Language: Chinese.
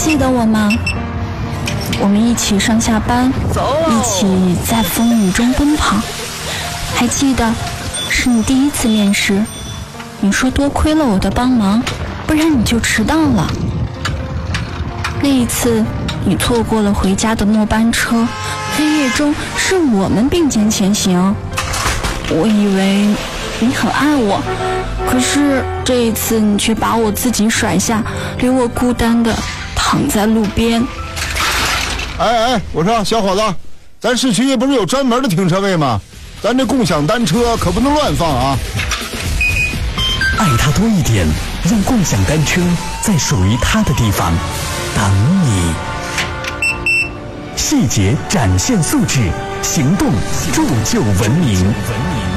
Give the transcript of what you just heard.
记得我吗？我们一起上下班，一起在风雨中奔跑。还记得是你第一次面试，你说多亏了我的帮忙，不然你就迟到了。那一次你错过了回家的末班车，黑夜中是我们并肩前行。我以为你很爱我，可是这一次你却把我自己甩下，留我孤单的躺在路边。 哎，我说小伙子，咱市区不是有专门的停车位吗？咱这共享单车可不能乱放啊！ 爱它多一点，让共享单车在属于它的地方等你。细节展现素质，行动铸就文明。